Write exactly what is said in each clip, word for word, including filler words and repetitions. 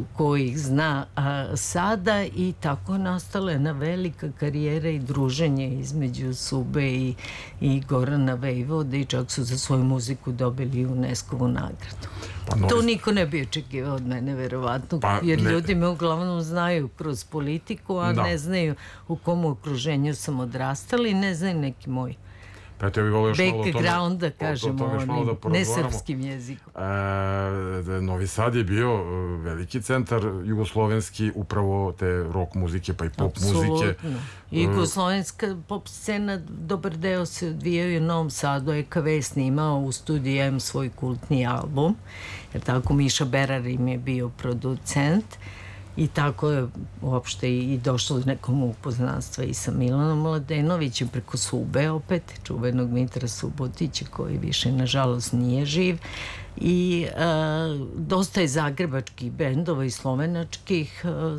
ko ih zna a, sada, i tako je nastala jedna velika karijera i druženje između Sube i, i Gorana Vejvode, i čak su za svoju muziku dobili UNESCO-vu nagradu. Pa, novi... To niko ne bi očekivao od mene, verovatno, pa, jer ne... ljudi me uglavnom znaju kroz politiku, a da. ne znaju u kom okruženju sam odrastala i ne znaju neki moj pa eto, ja bih volio još malo o tome, background, da kažemo, onim nesrpskim jezikom. E, Novi Sad je bio veliki centar jugoslovenski upravo te rock muzike pa i pop Absolutno. muzike. Jugoslovenska pop scena, dobar deo se odvijaju u Novom Sadu. E K V snimao u studiju M svoj kultni album, jer tako Miša Berar im je bio producent. I tako je uopšte i došlo do nekom upoznanstva i sa Milanom Mladenovićem preko Sube, opet, čuvenog Mitra Subotića, koji više, nažalost, nije živ. I a, dosta je zagrebačkih bendova i slovenačkih. A,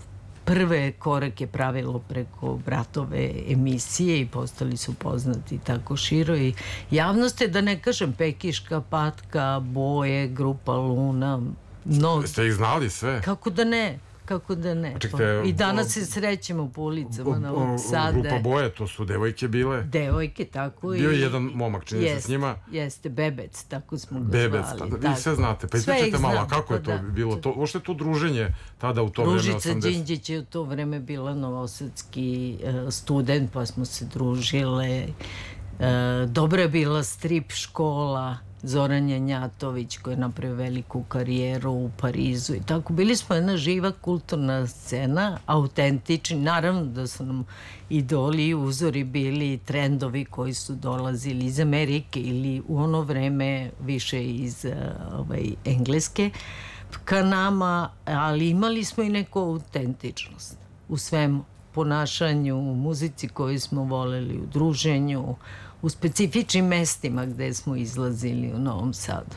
prve korake pravilo preko bratove emisije i postali su poznati tako široj javnosti, da ne kažem Pekiška patka, Boje, grupa Luna. No, ste ih znali sve? Kako da ne, kako da ne. Čekajte, i danas se srećemo po ulicama Novog Sada. Grupa Boje, to su devojke bile? Devojke, tako. Bio je jedan momak, čini se s njima. Jeste, Bebec, tako smo ga Bebec, zvali. Bebec, vi sve znate. Pa ispričajte malo, kako je to bilo? Ošte to druženje tada u to vreme osamdeset? Ružica Đinđić je u to vreme bila novosadski student, pa smo se družile. Dobro je bila strip škola, Zoran Janjatović, koji je napravio veliku karijeru u Parizu i tako. Bili smo jedna živa kulturna scena, autentični. Naravno da su nam idoli i uzori bili trendovi koji su dolazili iz Amerike ili u ono vreme više iz ovaj, Engleske ka nama, ali imali smo i neku autentičnost u svemu, ponašanju, u muzici koju smo voleli, u druženju, u specifičnim mestima gde smo izlazili u Novom Sadu.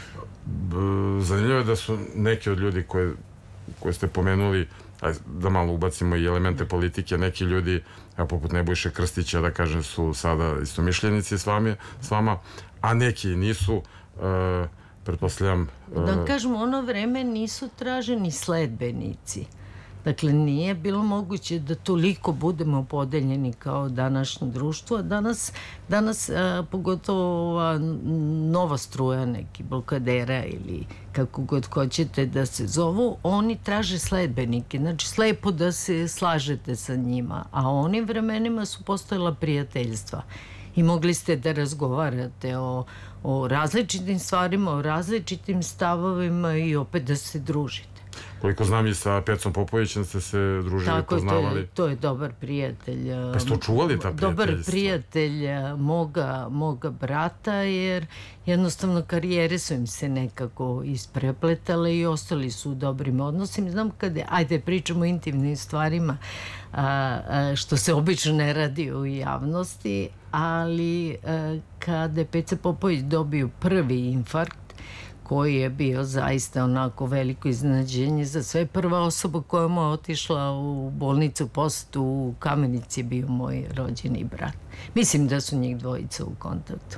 Zanimljivo je da su neki od ljudi koje, koje ste pomenuli, da malo ubacimo i elemente politike, neki ljudi, a poput Nebojše Krstića, da kažem, su sada istomišljenici s, vami, s vama, a neki nisu, uh, pretpostavljam... Uh, da kažemo, ono vreme nisu traženi sledbenici. Dakle, nije bilo moguće da toliko budemo podeljeni kao današnje društvo. Danas, danas a, pogotovo ova nova struja, neki blokadera ili kako god hoćete da se zovu, oni traže sledbenike. Znači, slepo da se slažete sa njima. A u onim vremenima su postojala prijateljstva. I mogli ste da razgovarate o, o različitim stvarima, o različitim stavovima i opet da se družite. Koliko znam, i sa Pecom Popovićem ste se družili, tako, poznavali. To je, to je dobar prijatelj. Pa ste očuvali ta prijateljstva? Dobar prijatelj moga, moga brata, jer jednostavno karijere su im se nekako isprepletale i ostali su u dobrim odnosima. Znam kada, ajde pričamo o intimnim stvarima, a, a, što se obično ne radi u javnosti, ali a, kada je Peca Popović dobio prvi infarkt, koji je bio zaista onako veliko iznenađenje za sve. Prva osoba koja mu je otišla u bolnicu posetu u Kamenici je bio moj rođeni brat. Mislim da su njih dvojica u kontaktu.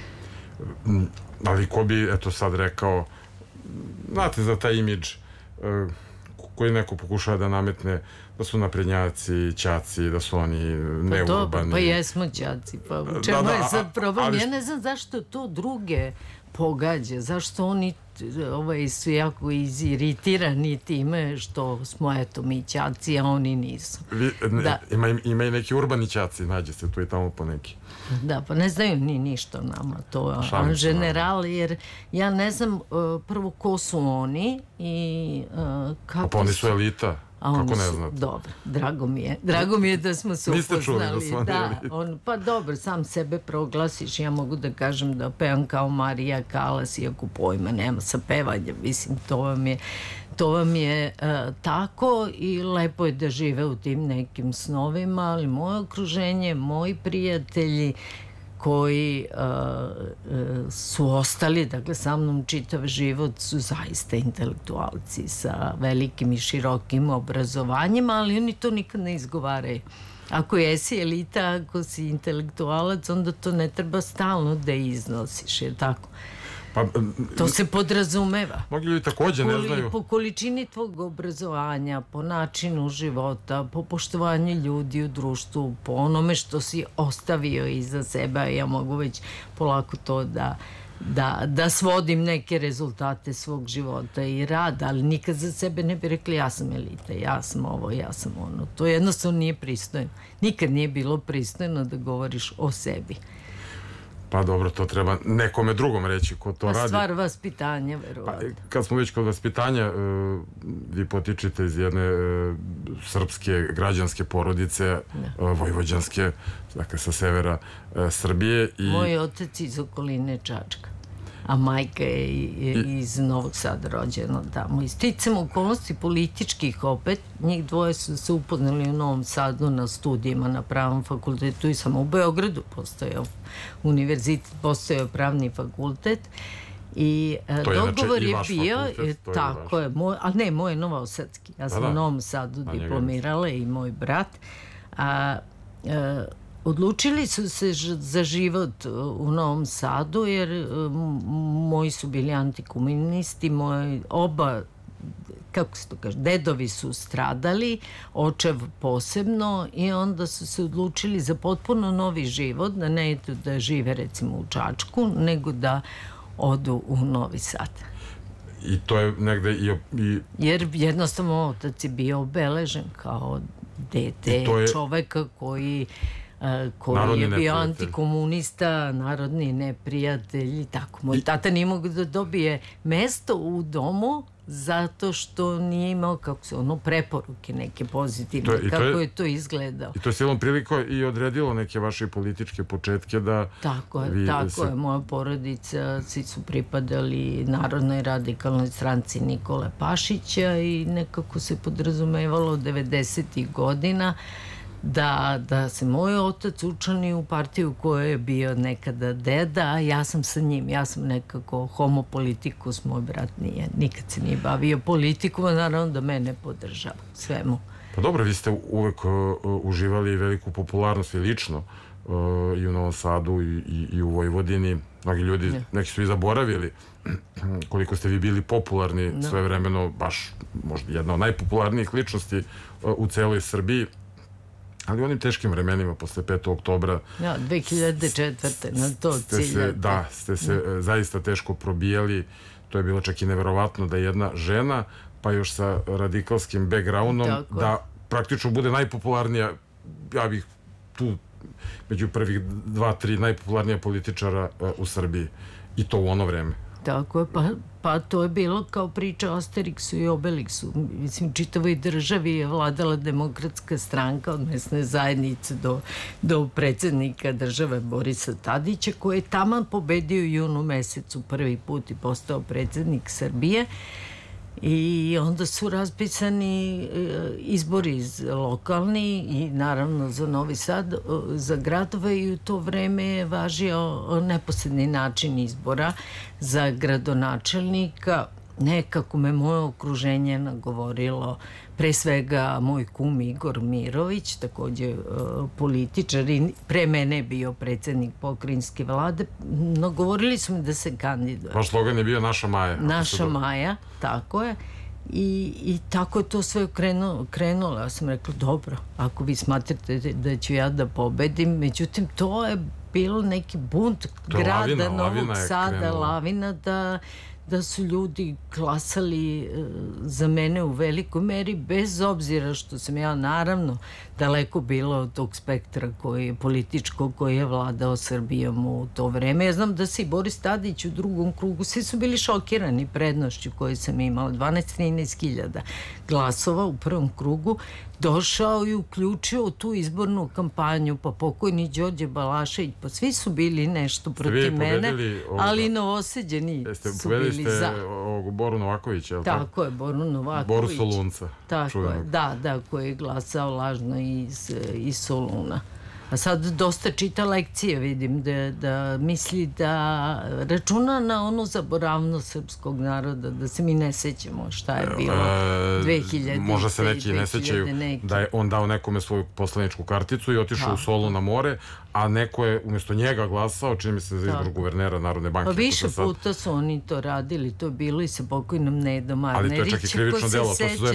Ali ko bi, eto sad rekao, znate za taj imidž koji neko pokušava da nametne, da su naprednjaci, ćaci, da su oni neurbani. Pa dobro, pa jesmo ćaci, pa u čemu da, da, je sad problem? Ali... Ja ne znam zašto to druge pogađa, zašto oni ovaj, su jako iziritirani time što smo, eto, mi ćaci, a oni nisu. Vi, ne, da. ima, ima i neki urbani ćaci, nađe se tu i tamo po neki. Da, pa ne znaju ni ništa nama, to je general, jer ja ne znam uh, prvo ko su oni i uh, kako pa oni su elita. A kako ne znate? Dobro, drago mi je. Drago mi je da smo se upoznali. Niste čuli da smo da, on, pa dobro, sam sebe proglasiš. Ja mogu da kažem da pevam kao Marija Kalas, iako pojma nema sa pevanjem. Mislim, to vam je, to vam je uh, tako i lepo je da žive u tim nekim snovima, ali moje okruženje, moji prijatelji koji uh, uh, su ostali, dakle, sa mnom čitav život, su zaista intelektualci sa velikim i širokim obrazovanjima, ali oni to nikad ne izgovaraju. Ako jesi elita, ako si intelektualac, onda to ne treba stalno da iznosiš, je tako? Pa, to se podrazumeva. Mnogi ljudi takođe ne znaju. Po količini tvog obrazovanja, po načinu života, po poštovanju ljudi u društvu, po onome što si ostavio iza sebe, ja mogu već polako to da Da, da svodim neke rezultate svog života i rada, ali nikad za sebe ne bi rekli ja sam elita, ja sam ovo, ja sam ono. To jednostavno nije pristojno. Nikad nije bilo pristojno da govoriš o sebi. Pa dobro, to treba nekome drugom reći ko to pa radi. Stvar vaspitanja, verovatno. Pa, kad smo već kod vaspitanja, uh, vi potičete iz jedne uh, srpske građanske porodice, uh, vojvođanske, dakle sa severa uh, Srbije. I... Moj otac iz okoline Čačka, a majka je I... iz Novog Sada rođena tamo. I sticam okolnosti političkih opet, njih dvoje su se upoznali u Novom Sadu na studijima na pravnom fakultetu i samo u Beogradu postojao univerzitet, postojao pravni fakultet i to je dogovor je, je bio, fakultet, je tako je, moj, ali ne, moj je Novosadski, ja sam da, da. u Novom Sadu a diplomirala i moj brat, a, a odlučili su se za život u Novom Sadu jer moji su bili antikomunisti, moji oba, kako se to kaže, dedovi su stradali, očev posebno i onda su se odlučili za potpuno novi život, da ne idu da žive recimo u Čačku, nego da odu u Novi Sad. I to je negde i... i... Jer jednostavno otac je bio obeležen kao dete je... čoveka koji... Uh, koji narodni je bio neprijatelj. Antikomunista, narodni neprijatelj i tako. Moj I... tata nije mogu da dobije mesto u domu zato što nije imao kako se ono preporuke neke pozitivne, to je, kako je, je to izgledao. I to je silom priliko i odredilo neke vaše političke početke da... Tako je, tako se... je. Moja porodica, svi su pripadali Narodnoj radikalnoj stranci Nikole Pašića i nekako se podrazumevalo devedesetih godina Da, da se moj otac učlani u partiju koja je bio nekada deda, a ja sam sa njim. Ja sam nekako homopolitikus, moj brat nije. Nikad se nije bavio politikom, a naravno da mene podržava svemu. Pa dobro, vi ste uvek uh, uživali veliku popularnost i lično uh, i u Novom Sadu i, i, i u Vojvodini. Mnogi ljudi, ne. neki su i zaboravili koliko ste vi bili popularni no. sve vremeno, baš možda jedna od najpopularnijih ličnosti uh, u celoj Srbiji. Ali u onim teškim vremenima posle petog oktobra ja, dve hiljade četvrte na to ciljate. Da, ste se no. zaista teško probijali. To je bilo čak i neverovatno da jedna žena, pa još sa radikalskim backgroundom, tako. Da praktično bude najpopularnija, ja bih tu među prvih dva, tri najpopularnija političara uh, u Srbiji. I to u ono vreme. Tako je, pa, pa to je bilo kao priča o Asteriksu i Obelixu. Mislim, čitavoj državi je vladala demokratska stranka od mesne zajednice do, do predsjednika države Borisa Tadića, koji je taman pobedio u junu mesecu prvi put i postao predsjednik Srbije. I onda su raspisani izbori lokalni i naravno za Novi Sad, za gradove i u to vreme je važio neposredni način izbora za gradonačelnika. Nekako me moje okruženje nagovorilo, pre svega moj kum Igor Mirović, takođe uh, političar i pre mene je bio predsjednik pokrajinske vlade, nagovorili su mi da se kandiduje. Vaš slogan je bio Naša Maja. Naša Maja, tako je. I, i tako je to sve krenulo, krenulo. Ja sam rekla, dobro, ako vi smatrate da ću ja da pobedim, međutim, to je bilo neki bunt to grada lavina, Novog Sada, krenula. lavina da da su ljudi glasali za mene u velikoj meri, bez obzira što sam ja naravno daleko bila od tog spektra koji je političko, koji je vladao Srbijom u to vreme. Ja znam da se i Boris Tadić u drugom krugu, svi su bili šokirani prednošću koju sam imala, dvanaest do trinaest hiljada glasova u prvom krugu, došao i uključio tu izbornu kampanju, pa pokojni Đorđe Balašević, pa svi su bili nešto protiv mene, ali Novoseđani su bili za. Ste ovog Boru Novakovića, je li tako? Tako je, Boru Novaković. Boru Solunca. Tako je, da, da, koji je glasao lažno iz, iz Soluna. A sad dosta čita lekcije, vidim, da, da misli da računa na onu zaboravnost srpskog naroda, da se mi ne sećamo šta je bilo dve hiljade. Možda se neki ne sećaju da je on dao nekome svoju poslaničku karticu i otišao u Solu na more, a neko je umjesto njega glasao, čini mi se, za izbor guvernera Narodne banke. Pa više puta su oni to radili, to je bilo i sa pokojnom Nedom Arnerić. Ali to je čak i krivično delo, to se zove